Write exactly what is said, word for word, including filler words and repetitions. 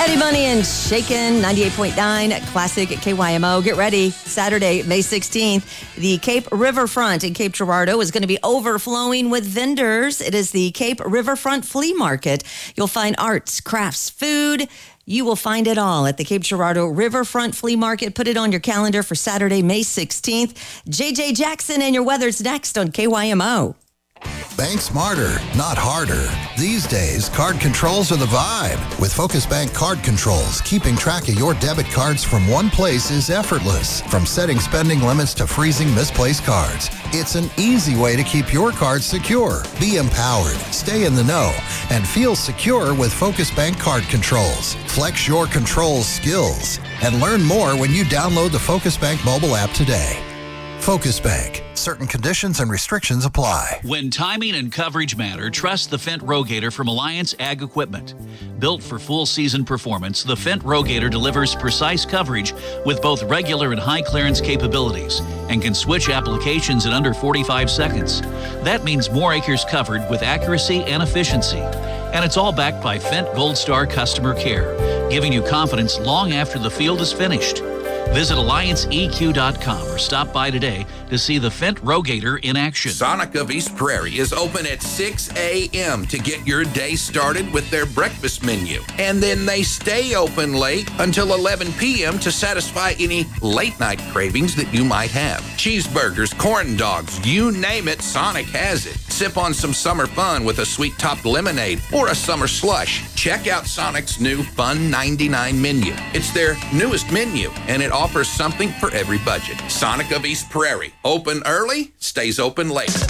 Eddie Money and Shaken, ninety-eight point nine Classic at K Y M O. Get ready. Saturday, May sixteenth, the Cape Riverfront in Cape Girardeau is going to be overflowing with vendors. It is the Cape Riverfront Flea Market. You'll find arts, crafts, food. You will find it all at the Cape Girardeau Riverfront Flea Market. Put it on your calendar for Saturday, May sixteenth. J J Jackson and your weather's next on K Y M O. Bank smarter, not harder. These days, card controls are the vibe. With Focus Bank Card Controls, keeping track of your debit cards from one place is effortless. From setting spending limits to freezing misplaced cards, it's an easy way to keep your cards secure. Be empowered, stay in the know, and feel secure with Focus Bank Card Controls. Flex your controls skills and learn more when you download the Focus Bank mobile app today. Focus Bank. Certain conditions and restrictions apply. When timing and coverage matter, trust the Fendt Rogator from Alliance Ag Equipment. Built for full season performance, the Fendt Rogator delivers precise coverage with both regular and high clearance capabilities and can switch applications in under forty-five seconds. That means more acres covered with accuracy and efficiency. And it's all backed by Fendt Gold Star customer care, giving you confidence long after the field is finished. Visit alliance E Q dot com or stop by today to see the Fendt Rogator in action. Sonic of East Prairie is open at six a.m. to get your day started with their breakfast menu. And then they stay open late until eleven p.m. to satisfy any late night cravings that you might have. Cheeseburgers, corn dogs, you name it, Sonic has it. Sip on some summer fun with a sweet-topped lemonade or a summer slush. Check out Sonic's new Fun ninety-nine menu. It's their newest menu, and it offers something for every budget. Sonic of East Prairie. Open early, stays open late.